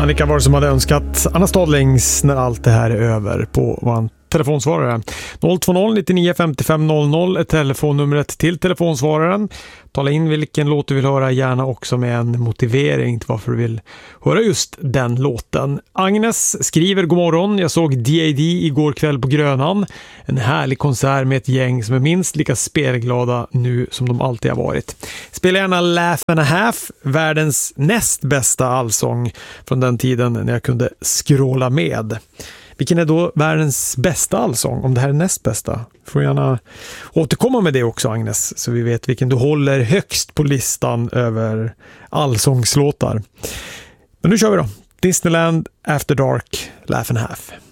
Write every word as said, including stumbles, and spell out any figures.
Annika var det som hade önskat Anna Stadlings När allt det här är över på vår telefonsvarare. noll två noll nittionio femtiofem noll noll är telefonnumret till telefonsvararen. Tala in vilken låt du vill höra, gärna också med en motivering till varför du vill höra just den låten. Agnes skriver: god morgon, jag såg D A D igår kväll på Grönan. En härlig konsert med ett gäng som är minst lika spelglada nu som de alltid har varit. Spela gärna Laugh and a Half, världens näst bästa allsång från den tiden när jag kunde scrolla med. Vilken är då världens bästa allsång? Om det här är näst bästa, får gärna återkomma med det också, Agnes, så vi vet vilken du håller högst på listan över allsångslåtar. Men nu kör vi då. Disneyland After Dark, Laugh and a Half.